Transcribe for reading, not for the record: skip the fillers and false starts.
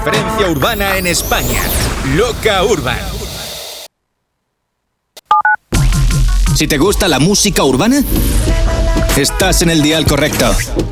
Referencia urbana en España. Loca Urban. Si te gusta la música urbana, estás en el dial correcto.